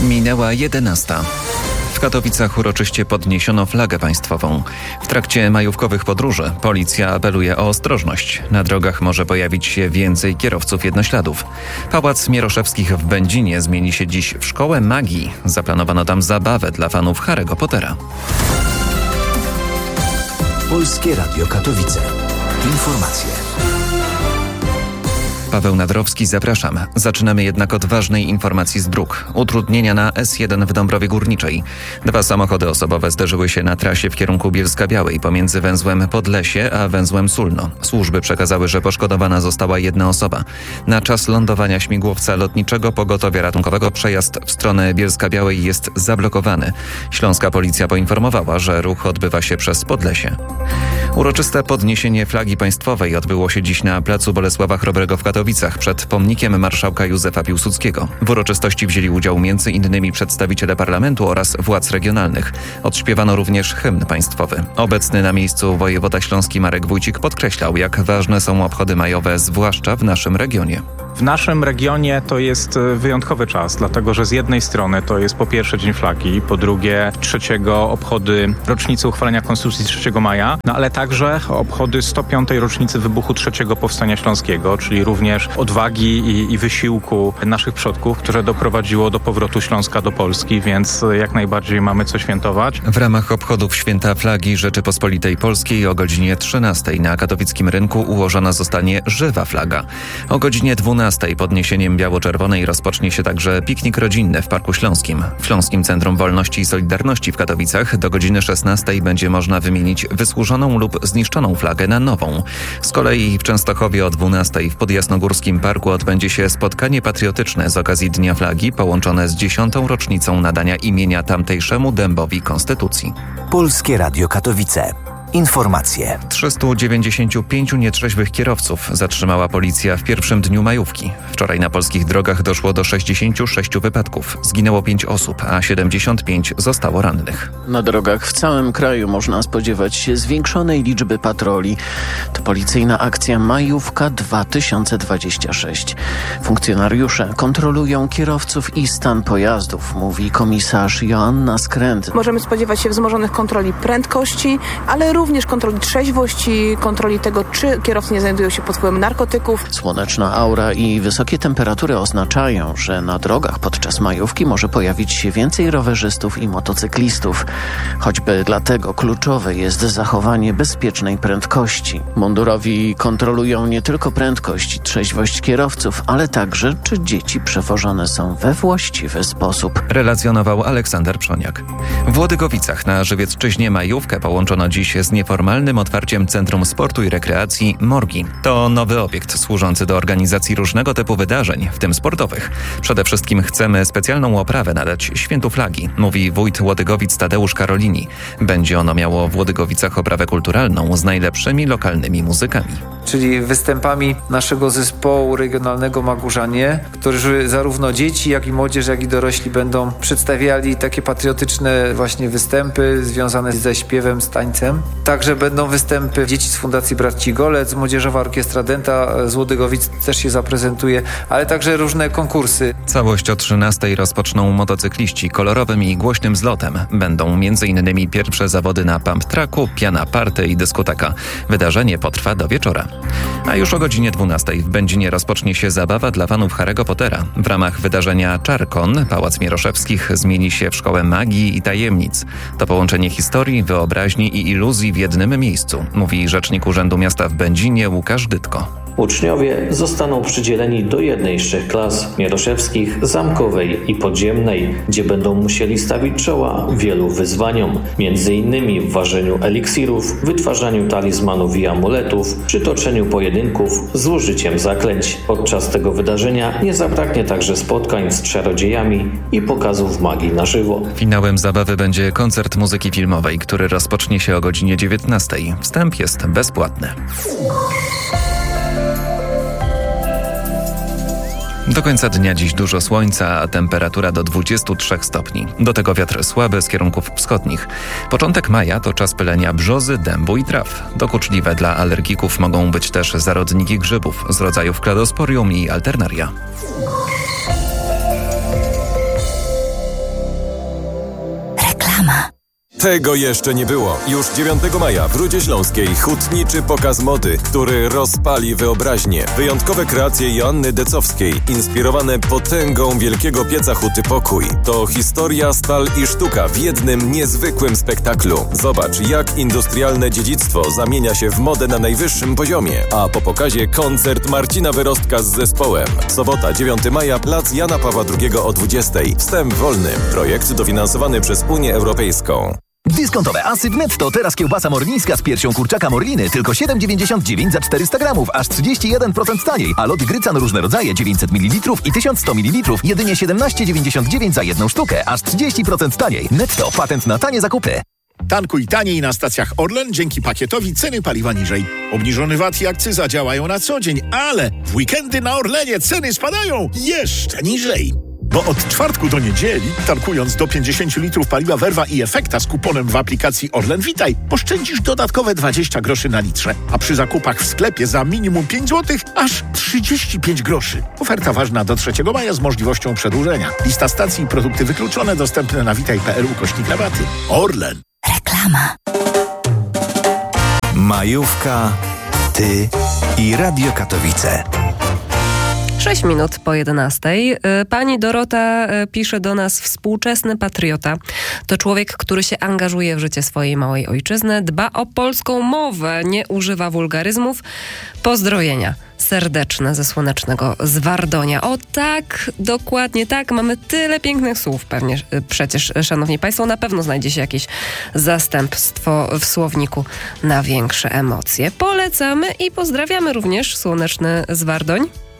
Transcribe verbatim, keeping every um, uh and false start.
Minęła jedenasta. W Katowicach uroczyście podniesiono flagę państwową. W trakcie majówkowych podróży policja apeluje o ostrożność. Na drogach może pojawić się więcej kierowców jednośladów. Pałac Mieroszewskich w Będzinie zmieni się dziś w szkołę magii. Zaplanowano tam zabawę dla fanów Harry'ego Pottera. Polskie Radio Katowice. Informacje. Paweł Nadrowski, zapraszam. Zaczynamy jednak od ważnej informacji z dróg. Utrudnienia na S jeden w Dąbrowie Górniczej. Dwa samochody osobowe zderzyły się na trasie w kierunku Bielska-Białej pomiędzy węzłem Podlesie a węzłem Sulno. Służby przekazały, że poszkodowana została jedna osoba. Na czas lądowania śmigłowca lotniczego pogotowia ratunkowego przejazd w stronę Bielska-Białej jest zablokowany. Śląska policja poinformowała, że ruch odbywa się przez Podlesie. Uroczyste podniesienie flagi państwowej odbyło się dziś na placu Bolesława Chrobrego w Katowicach przed pomnikiem marszałka Józefa Piłsudskiego. W uroczystości wzięli udział między innymi przedstawiciele parlamentu oraz władz regionalnych. Odśpiewano również hymn państwowy. Obecny na miejscu wojewoda śląski Marek Wójcik podkreślał, jak ważne są obchody majowe, zwłaszcza w naszym regionie. W naszym regionie to jest wyjątkowy czas, dlatego że z jednej strony to jest po pierwsze Dzień Flagi, po drugie trzeciego obchody rocznicy uchwalenia Konstytucji trzeciego maja, no ale także obchody sto piątej rocznicy wybuchu trzeciego Powstania Śląskiego, czyli również odwagi i, i wysiłku naszych przodków, które doprowadziło do powrotu Śląska do Polski, więc jak najbardziej mamy co świętować. W ramach obchodów Święta Flagi Rzeczypospolitej Polskiej o godzinie trzynastej na katowickim rynku ułożona zostanie żywa flaga. O godzinie dwunastej podniesieniem biało-czerwonej rozpocznie się także piknik rodzinny w Parku Śląskim. W Śląskim Centrum Wolności i Solidarności w Katowicach do godziny szesnastej będzie można wymienić wysłużoną lub zniszczoną flagę na nową. Z kolei w Częstochowie o dwunastej w Podjasnogórskim Parku odbędzie się spotkanie patriotyczne z okazji Dnia Flagi połączone z dziesiątą rocznicą nadania imienia tamtejszemu dębowi Konstytucji. Polskie Radio Katowice. Informacje. trzystu dziewięćdziesięciu pięciu nietrzeźwych kierowców zatrzymała policja w pierwszym dniu majówki. Wczoraj na polskich drogach doszło do sześćdziesięciu sześciu wypadków. Zginęło pięć osób, a siedemdziesiąt pięć zostało rannych. Na drogach w całym kraju można spodziewać się zwiększonej liczby patroli. To policyjna akcja Majówka dwa tysiące dwadzieścia sześć. Funkcjonariusze kontrolują kierowców i stan pojazdów, mówi komisarz Joanna Skręt. Możemy spodziewać się wzmożonych kontroli prędkości, ale również kontroli trzeźwości, kontroli tego, czy kierowcy nie znajdują się pod wpływem narkotyków. Słoneczna aura i wysokie temperatury oznaczają, że na drogach podczas majówki może pojawić się więcej rowerzystów i motocyklistów. Choćby dlatego kluczowe jest zachowanie bezpiecznej prędkości. Mundurowi kontrolują nie tylko prędkość i trzeźwość kierowców, ale także, czy dzieci przewożone są we właściwy sposób. Relacjonował Aleksander Przoniak. W Łodygowicach na Żywiecczyźnie majówkę połączono dziś z nieformalnym otwarciem Centrum Sportu i Rekreacji Morgi. To nowy obiekt służący do organizacji różnego typu wydarzeń, w tym sportowych. Przede wszystkim chcemy specjalną oprawę nadać Świętu Flagi, mówi wójt Łodygowic Tadeusz Karolini. Będzie ono miało w Łodygowicach oprawę kulturalną z najlepszymi lokalnymi muzykami. Czyli występami naszego zespołu regionalnego Magórzanie, którzy zarówno dzieci, jak i młodzież, jak i dorośli będą przedstawiali takie patriotyczne właśnie występy związane ze śpiewem, z tańcem. Także będą występy dzieci z Fundacji Braci Golec, Młodzieżowa Orkiestra Dęta z Łodygowic też się zaprezentuje, ale także różne konkursy. Całość o trzynastej rozpoczną motocykliści kolorowym i głośnym zlotem. Będą m.in. pierwsze zawody na pump tracku, piana party i dyskoteka. Wydarzenie potrwa do wieczora. A już o godzinie dwunastej w Będzinie rozpocznie się zabawa dla fanów Harry'ego Pottera. W ramach wydarzenia Czarkon Pałac Mieroszewskich zmieni się w szkołę magii i tajemnic. To połączenie historii, wyobraźni i iluzji w jednym miejscu, mówi rzecznik Urzędu Miasta w Będzinie Łukasz Dytko. Uczniowie zostaną przydzieleni do jednej z trzech klas mieroszewskich, zamkowej i podziemnej, gdzie będą musieli stawić czoła wielu wyzwaniom, między innymi w ważeniu eliksirów, wytwarzaniu talizmanów i amuletów, przytoczeniu pojedynków z użyciem zaklęć. Podczas tego wydarzenia nie zabraknie także spotkań z czarodziejami i pokazów magii na żywo. Finałem zabawy będzie koncert muzyki filmowej, który rozpocznie się o godzinie dziewiętnastej. Wstęp jest bezpłatny. Do końca dnia dziś dużo słońca, a temperatura do dwudziestu trzech stopni. Do tego wiatr słaby z kierunków wschodnich. Początek maja to czas pylenia brzozy, dębu i traw. Dokuczliwe dla alergików mogą być też zarodniki grzybów z rodzajów kladosporium i alternaria. Tego jeszcze nie było. Już dziewiątego maja w Rudzie Śląskiej hutniczy pokaz mody, który rozpali wyobraźnię. Wyjątkowe kreacje Joanny Decowskiej, inspirowane potęgą wielkiego pieca Huty Pokój. To historia, stal i sztuka w jednym niezwykłym spektaklu. Zobacz, jak industrialne dziedzictwo zamienia się w modę na najwyższym poziomie. A po pokazie koncert Marcina Wyrostka z zespołem. Sobota, dziewiątego maja, plac Jana Pawła drugiego o dwudziestej. Wstęp wolny. Projekt dofinansowany przez Unię Europejską. Dyskontowe asy w Netto. Teraz kiełbasa morlińska z piersią kurczaka Morliny tylko siedem dziewięćdziesiąt dziewięć za czterysta gramów, aż trzydzieści jeden procent taniej. A lot Grycan różne rodzaje dziewięćset mililitrów i tysiąc sto mililitrów jedynie siedemnaście dziewięćdziesiąt dziewięć za jedną sztukę, aż trzydzieści procent taniej. Netto. Patent na tanie zakupy. Tankuj taniej na stacjach Orlen dzięki pakietowi ceny paliwa niżej. Obniżony V A T i akcyza działają na co dzień, ale w weekendy na Orlenie ceny spadają jeszcze niżej. Bo od czwartku do niedzieli, tankując do pięćdziesiąt litrów paliwa Verva i Efekta z kuponem w aplikacji Orlen Witaj, oszczędzisz dodatkowe dwadzieścia groszy na litrze, a przy zakupach w sklepie za minimum pięć złotych aż trzydzieści pięć groszy. Oferta ważna do trzeciego maja z możliwością przedłużenia. Lista stacji i produkty wykluczone dostępne na witaj kropka p l ukośnik rabaty. Orlen. Reklama. Majówka, ty i Radio Katowice. Sześć minut po jedenastej. Pani Dorota pisze do nas: współczesny patriota to człowiek, który się angażuje w życie swojej małej ojczyzny, dba o polską mowę, nie używa wulgaryzmów. Pozdrowienia serdeczne ze słonecznego Zwardonia. O tak, dokładnie tak. Mamy tyle pięknych słów. Pewnie przecież, szanowni państwo, na pewno znajdzie się jakieś zastępstwo w słowniku na większe emocje. Polecamy i pozdrawiamy również słoneczny Zwardoń.